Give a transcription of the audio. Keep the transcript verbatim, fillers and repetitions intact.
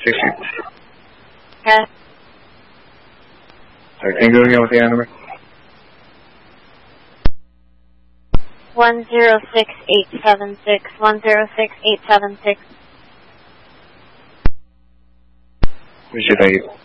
six. Okay. Sorry, can you go again with the I number? One zero six eight seven six. One zero six eight seven six. Appreciate that.